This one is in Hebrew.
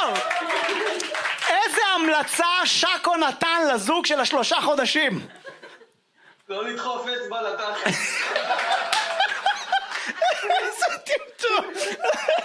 ליאור! איזה המלצה שקו נתן לזוג של 3 חודשים? לא לדחוף אצבע לתחת.